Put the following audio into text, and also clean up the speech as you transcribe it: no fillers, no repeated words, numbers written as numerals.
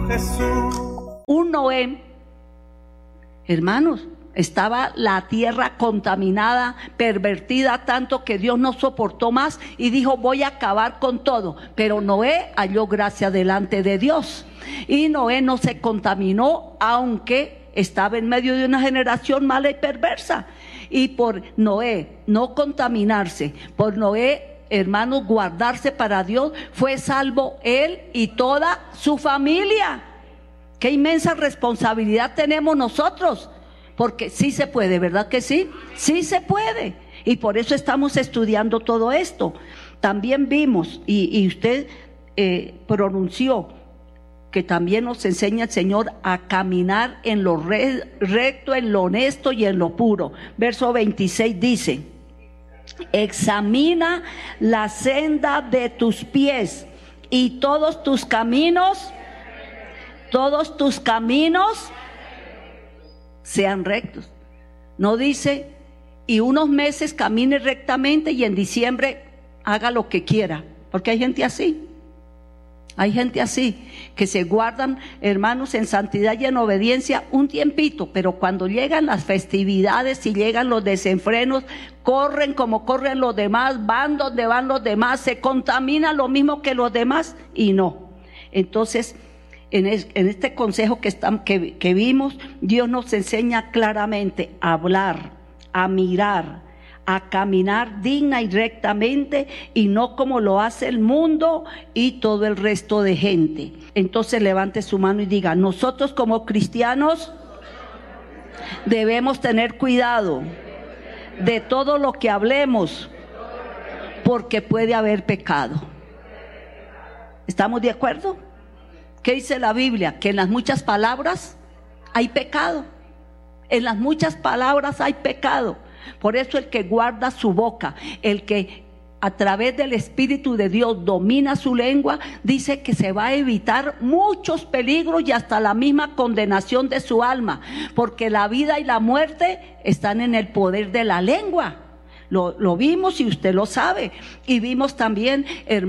Jesús. Un Noé, hermanos, estaba la tierra contaminada, pervertida tanto que Dios no soportó más y dijo: voy a acabar con todo. Pero Noé halló gracia delante de Dios y Noé no se contaminó, aunque estaba en medio de una generación mala y perversa. Y por Noé no contaminarse, por Noé, hermanos, guardarse para Dios, fue salvo él y toda su familia. Qué inmensa responsabilidad tenemos nosotros, porque sí se puede, ¿verdad que sí? Sí se puede, y por eso estamos estudiando todo esto. También vimos, y usted pronunció, que también nos enseña el Señor a caminar en lo recto, en lo honesto y en lo puro. Verso 26 dice: examina la senda de tus pies y todos tus caminos sean rectos. No dice: y unos meses camine rectamente y en diciembre haga lo que quiera, porque hay gente así. Hay gente así, que se guardan, hermanos, en santidad y en obediencia un tiempito, pero cuando llegan las festividades y llegan los desenfrenos, corren como corren los demás, van donde van los demás, se contaminan lo mismo que los demás, y no. Entonces, en este consejo que vimos, Dios nos enseña claramente a hablar, a mirar, a caminar digna y rectamente, y no como lo hace el mundo y todo el resto de gente. Entonces levante su mano y diga: nosotros como cristianos debemos tener cuidado de todo lo que hablemos, porque puede haber pecado. ¿Estamos de acuerdo? ¿Qué dice la Biblia? Que en las muchas palabras hay pecado. En las muchas palabras hay pecado. Por eso el que guarda su boca, el que a través del Espíritu de Dios domina su lengua, dice que se va a evitar muchos peligros y hasta la misma condenación de su alma, porque la vida y la muerte están en el poder de la lengua. Lo vimos y usted lo sabe. Y vimos también, hermanos,